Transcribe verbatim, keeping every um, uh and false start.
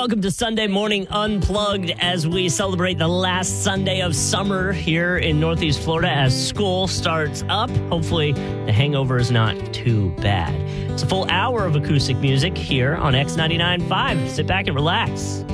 welcome to Sunday Morning Unplugged as we celebrate the last Sunday of summer here in Northeast Florida as school starts up. Hopefully the hangover is not too bad. It's a full hour of acoustic music here on X ninety-nine point five. Sit back and relax.